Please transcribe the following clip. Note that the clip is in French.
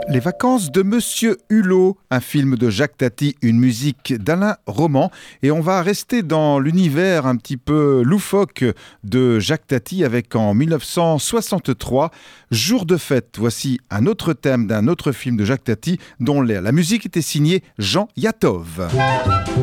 Les vacances de Monsieur Hulot, un film de Jacques Tati, une musique d'Alain Roman. Et on va rester dans l'univers un petit peu loufoque de Jacques Tati avec en 1963, Jour de fête. Voici un autre thème d'un autre film de Jacques Tati dont la musique était signée Jean Yatov.